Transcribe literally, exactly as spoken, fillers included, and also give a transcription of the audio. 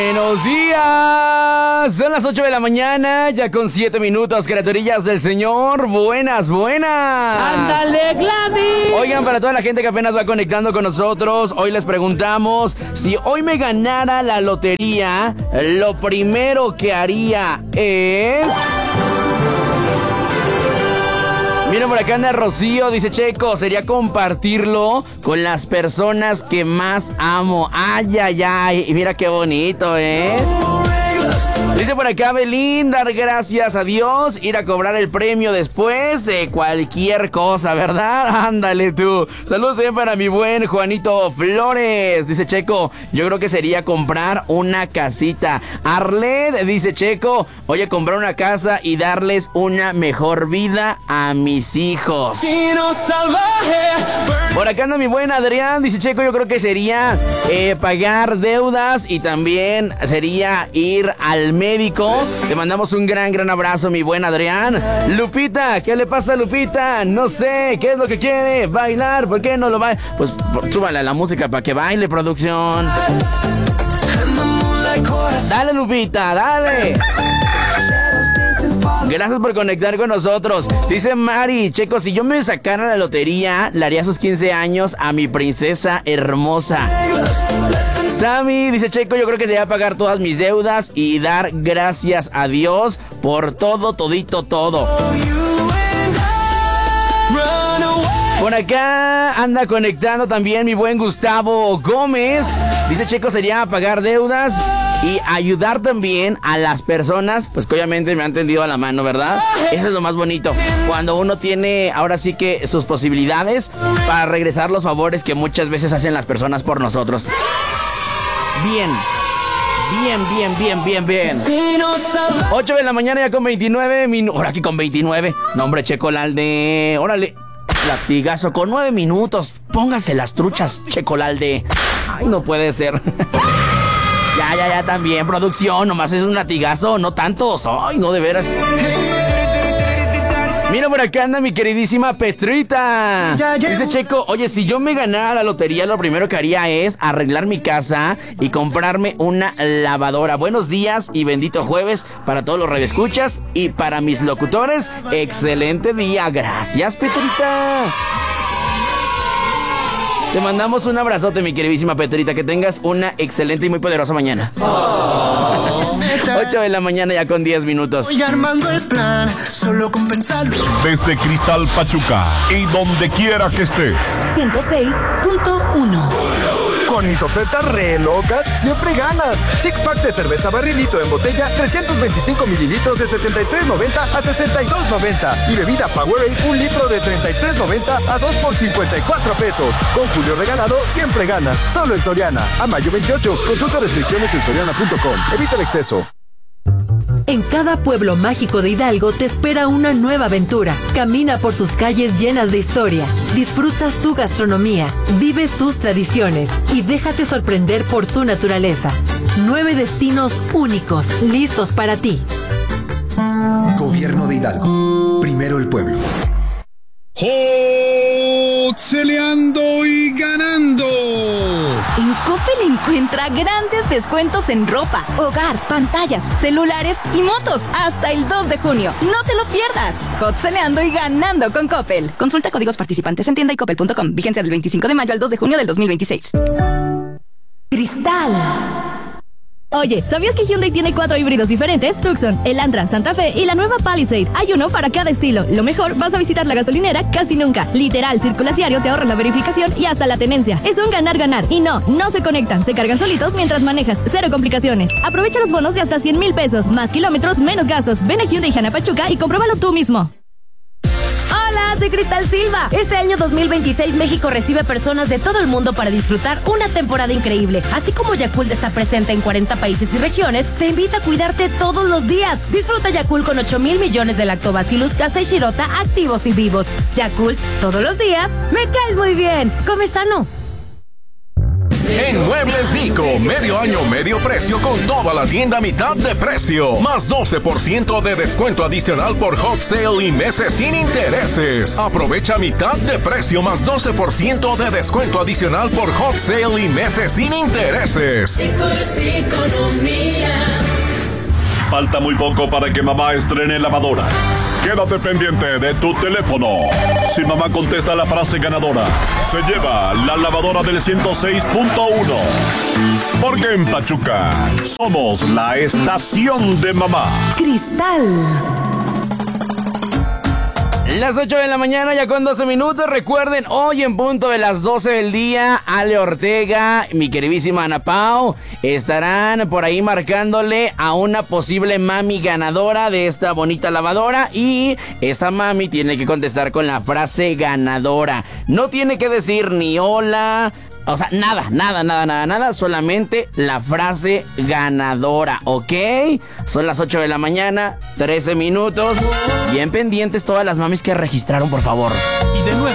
Buenos días, son las ocho de la mañana, ya con siete minutos, criaturillas del Señor, buenas, buenas. ¡Ándale, Gladys! Oigan, para toda la gente que apenas va conectando con nosotros, hoy les preguntamos, si hoy me ganara la lotería, lo primero que haría es... Miren, por acá anda Rocío, dice Checo, sería compartirlo con las personas que más amo. Ay, ay, ay, y mira qué bonito, ¿eh? Dice por acá Belín, dar gracias a Dios, ir a cobrar el premio después de cualquier cosa, ¿verdad? Ándale tú. Saludos también para mi buen Juanito Flores. Dice Checo, yo creo que sería comprar una casita. Arled, dice Checo, oye, comprar una casa y darles una mejor vida a mis hijos. Por acá anda mi buen Adrián, dice Checo, yo creo que sería eh, pagar deudas y también sería ir al médico. Te mandamos un gran, gran abrazo, mi buen Adrián. Lupita, ¿qué le pasa a Lupita? No sé, ¿qué es lo que quiere? ¿Bailar? ¿Por qué no lo baila? Pues súbale a la música para que baile, producción. Dale, Lupita, dale. Gracias por conectar con nosotros. Dice Mari, Checo, si yo me sacara la lotería, le haría sus quince años a mi princesa hermosa. Sammy, dice Checo, yo creo que sería pagar todas mis deudas y dar gracias a Dios por todo, todito, todo. Por acá anda conectando también mi buen Gustavo Gómez. Dice Checo, sería pagar deudas y ayudar también a las personas, pues que obviamente me han tendido a la mano, ¿verdad? Eso es lo más bonito, cuando uno tiene ahora sí que sus posibilidades para regresar los favores que muchas veces hacen las personas por nosotros. Bien, bien, bien, bien, bien, bien. ocho de la mañana ya con veintinueve minutos. Ahora aquí con veintinueve. No, hombre, Checolalde. Órale. Latigazo con nueve minutos. Póngase las truchas, Checolalde. Ay, no puede ser. Ya, ya, ya, también, producción. Nomás es un latigazo, no tantos. Ay, no, de veras. Mira, por acá anda mi queridísima Petrita. Dice Checo, oye, si yo me ganara la lotería, lo primero que haría es arreglar mi casa y comprarme una lavadora. Buenos días y bendito jueves para todos los radioescuchas y para mis locutores. Excelente día. Gracias, Petrita. Te mandamos un abrazote, mi queridísima Petrita. Que tengas una excelente y muy poderosa mañana. Oh, ocho de la mañana ya con diez minutos. Voy armando el plan, solo con pensarlo. Desde Cristal Pachuca y donde quiera que estés. ciento seis punto uno. Con mis ofertas re locas, siempre ganas. Six pack de cerveza barrilito en botella, trescientos veinticinco mililitros de setenta y tres noventa a sesenta y dos noventa. Y bebida Powerade, un litro de treinta y tres noventa a dos por cincuenta y cuatro pesos. Con Julio regalado, siempre ganas. Solo en Soriana. A mayo veintiocho. Consulta restricciones en soriana punto com. Evita el exceso. En cada pueblo mágico de Hidalgo te espera una nueva aventura. Camina por sus calles llenas de historia, disfruta su gastronomía, vive sus tradiciones y déjate sorprender por su naturaleza. Nueve destinos únicos, listos para ti. Gobierno de Hidalgo. Primero el pueblo. ¡Hotceleando y ganando! En Coppel encuentra grandes descuentos en ropa, hogar, pantallas, celulares y motos hasta el dos de junio. ¡No te lo pierdas! Hotceleando y ganando con Coppel. Consulta códigos participantes en tienda y coppel punto com. Vigencia del veinticinco de mayo al dos de junio del dos mil veintiséis. Cristal. Oye, ¿sabías que Hyundai tiene cuatro híbridos diferentes? Tucson, Elantra, Santa Fe y la nueva Palisade. Hay uno para cada estilo. Lo mejor, vas a visitar la gasolinera casi nunca. Literal, circulas diario, te ahorras la verificación y hasta la tenencia. Es un ganar-ganar. Y no, no se conectan, se cargan solitos mientras manejas. Cero complicaciones. Aprovecha los bonos de hasta cien mil pesos. Más kilómetros, menos gastos. Ven a Hyundai Jana Pachuca y compruébalo tú mismo. Hola, soy Cristal Silva. Este año dos mil veintiséis México recibe personas de todo el mundo para disfrutar una temporada increíble. Así como Yakult está presente en cuarenta países y regiones, te invita a cuidarte todos los días. Disfruta Yakult con ocho mil millones de lactobacillus casei shirota activos y vivos. Yakult, todos los días, me caes muy bien. Come sano. En Muebles Nico, medio año, medio precio con toda la tienda a mitad de precio. Más doce por ciento de descuento adicional por Hot Sale y meses sin intereses. Aprovecha mitad de precio más doce por ciento de descuento adicional por Hot Sale y meses sin intereses. Falta muy poco para que mamá estrene lavadora. Quédate pendiente de tu teléfono. Si mamá contesta la frase ganadora, se lleva la lavadora del ciento seis punto uno. Porque en Pachuca somos la estación de mamá. Cristal. Las ocho de la mañana ya con doce minutos. Recuerden, hoy en punto de las doce del día, Ale Ortega, mi queridísima Ana Pao, estarán por ahí marcándole a una posible mami ganadora de esta bonita lavadora. Y esa mami tiene que contestar con la frase ganadora. No tiene que decir ni hola, o sea, nada, nada, nada, nada, nada. Solamente la frase ganadora, ¿ok? Son las ocho de la mañana, trece minutos. Bien pendientes todas las mamis que registraron, por favor. Y de nuevo.